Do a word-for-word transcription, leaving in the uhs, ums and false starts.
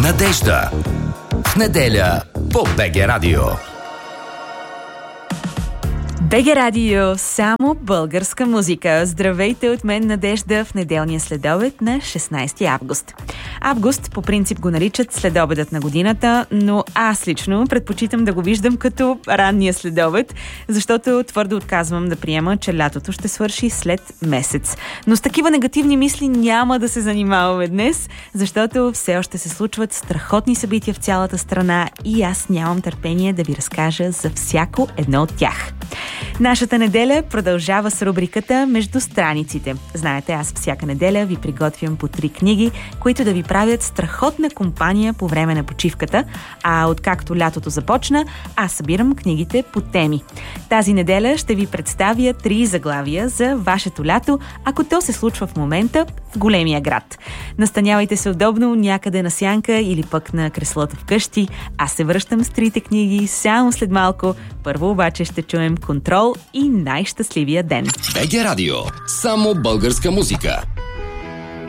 Надежда. В неделя по БГ Радио. БГ Радио, само българска музика. Здравейте от мен, Надежда, в неделния следобед на шестнайсети август. Август по принцип го наричат следобедът на годината, но аз лично предпочитам да го виждам като ранния следобед, защото твърдо отказвам да приема, че лятото ще свърши след месец. Но с такива негативни мисли няма да се занимаваме днес, защото все още се случват страхотни събития в цялата страна и аз нямам търпение да ви разкажа за всяко едно от тях. Нашата неделя продължава с рубриката Между страниците. Знаете, аз всяка неделя ви приготвям по три книги, които да ви правят страхотна компания по време на почивката, а откакто лятото започна, аз събирам книгите по теми. Тази неделя ще ви представя три заглавия за вашето лято, ако то се случва в момента в големия град. Настанявайте се удобно някъде на сянка или пък на креслото вкъщи. Аз се връщам с трите книги само след малко. Първо обаче ще чуем Контрол и Най-щастливия ден. БГ Радио. Само българска музика.